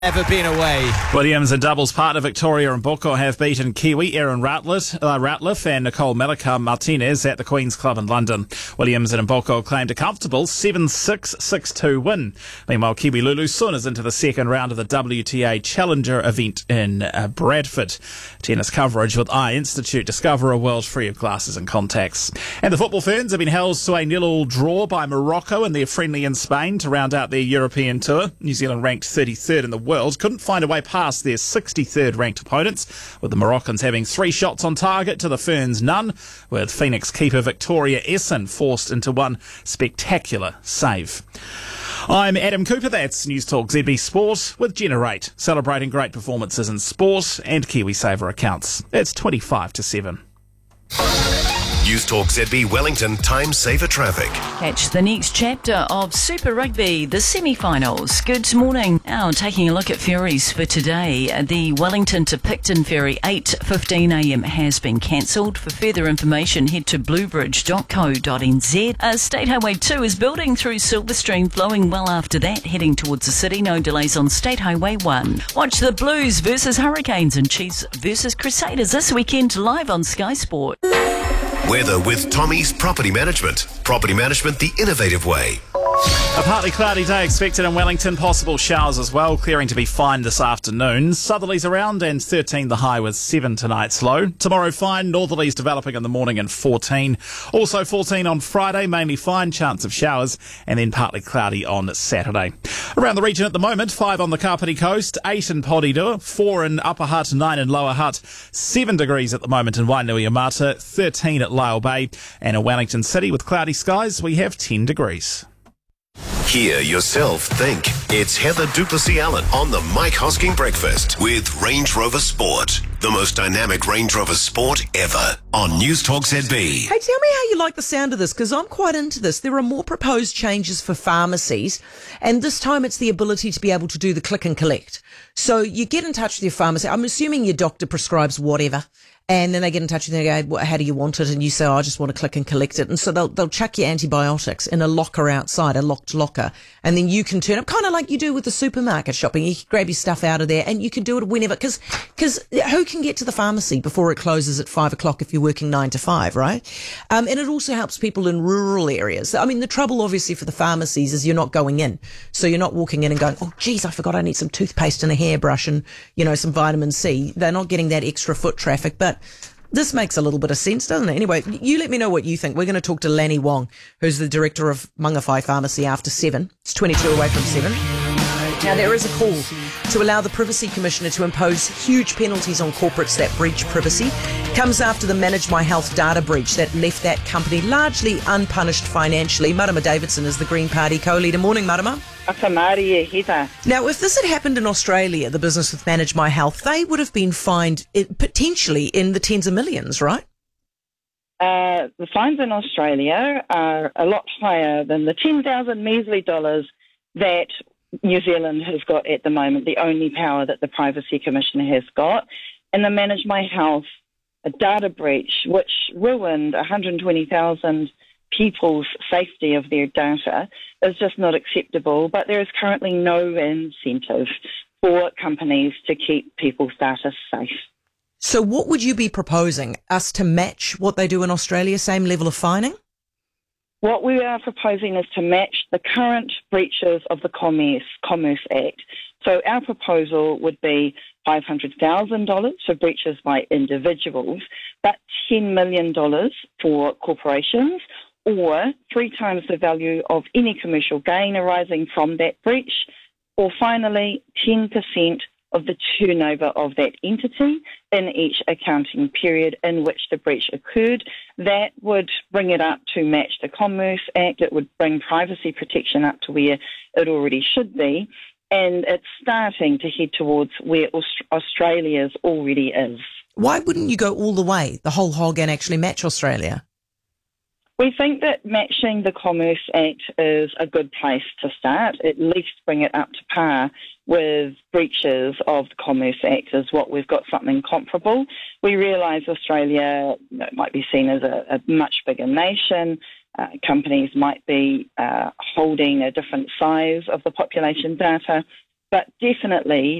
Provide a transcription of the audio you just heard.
Ever been away. Williams and doubles partner Victoria and Booker have beaten Kiwi Erin Ratliff and Nicole Malika Martinez at the Queen's Club in London. Williams and Mboko claimed a comfortable 7-6, 6-2 win. Meanwhile, Kiwi Lulu Sun is into the second round of the WTA Challenger event in Bradford. Tennis coverage with Eye Institute. Discover a world free of glasses and contacts. And the football ferns have been held to a 0-0 draw by Morocco in their friendly in Spain to round out their European tour. New Zealand ranked 33rd in the world couldn't find a way past their 63rd ranked opponents, with the Moroccans having 3 shots on target to the Ferns none, with Phoenix keeper Victoria Essen forced into one spectacular save. I'm Adam Cooper, that's News Talk ZB Sport with Generate, celebrating great performances in sport and KiwiSaver accounts. It's 25 to 7. News Talk ZB Wellington Time Saver Traffic. Catch the next chapter of Super Rugby, the semi-finals. Good morning. Now taking a look at ferries for today. The Wellington to Picton ferry 8:15am has been cancelled. For further information, head to bluebridge.co.nz. State Highway 2 is building through Silverstream, flowing well after that, heading towards the city. No delays on State Highway 1. Watch the Blues versus Hurricanes and Chiefs versus Crusaders this weekend live on Sky Sport. Weather with Tommy's Property Management. Property management the innovative way. A partly cloudy day expected in Wellington, possible showers as well, clearing to be fine this afternoon. Southerlies around and 13 the high with 7 tonight's low. Tomorrow fine, northerlies developing in the morning and 14. Also 14 on Friday, mainly fine, chance of showers, and then partly cloudy on Saturday. Around the region at the moment, 5 on the Kapiti coast, 8 in Porirua, 4 in Upper Hutt, 9 in Lower Hutt, 7 degrees at the moment in Wainuiomata, 13 at Lyell Bay, and in Wellington City with cloudy skies, we have 10 degrees. Hear yourself think. It's Heather Duplessis-Allen on the Mike Hosking Breakfast with Range Rover Sport. The most dynamic Range Rover Sport ever on News Talk ZB. Hey, tell me how you like the sound of this, because I'm quite into this. There are more proposed changes for pharmacies, and this time it's the ability to be able to do the click and collect. So you get in touch with your pharmacy. I'm assuming your doctor prescribes whatever, and then they get in touch with you and they go, how do you want it? And you say, I just want to click and collect it. And so they'll chuck your antibiotics in a locker outside, a locked locker. And then you can turn up, kind of like you do with the supermarket shopping. You can grab your stuff out of there and you can do it whenever. Because who can get to the pharmacy before it closes at 5 o'clock if you're working 9 to 5, right? And it also helps people in rural areas. I mean, the trouble obviously for the pharmacies is you're not going in. So you're not walking in and going, oh, geez, I forgot I need some toothpaste and a hairbrush and, some vitamin C. They're not getting that extra foot traffic. But this makes a little bit of sense, doesn't it? Anyway, you let me know what you think. We're going to talk to Lanny Wong, who's the director of Mangawhai Pharmacy after 7. It's 22 away from 7. Now, there is a call to allow the Privacy Commissioner to impose huge penalties on corporates that breach privacy. Comes after the Manage My Health data breach that left that company largely unpunished financially. Marama Davidson is the Green Party co-leader. Morning, Marama. Now, if this had happened in Australia, the business with Manage My Health, they would have been fined potentially in the tens of millions, right? The fines in Australia are a lot higher than the 10,000 measly dollars that New Zealand has got at the moment, the only power that the Privacy Commissioner has got. And the Manage My Health, a data breach, which ruined 120,000 people's safety of their data, is just not acceptable. But there is currently no incentive for companies to keep people's data safe. So what would you be proposing? Us to match what they do in Australia, same level of fining? What we are proposing is to match the current breaches of the Commerce Act. So our proposal would be $500,000 for breaches by individuals, but $10 million for corporations, or 3 times the value of any commercial gain arising from that breach, or finally 10% of the turnover of that entity in each accounting period in which the breach occurred. That would bring it up to match the Commerce Act. It would bring privacy protection up to where it already should be. And it's starting to head towards where Australia's already is. Why wouldn't you go all the way, the whole hog, and actually match Australia? We think that matching the Commerce Act is a good place to start, at least bring it up to par with breaches of the Commerce Act is what we've got something comparable. We realise Australia might be seen as a much bigger nation. Companies might be holding a different size of the population data. but definitely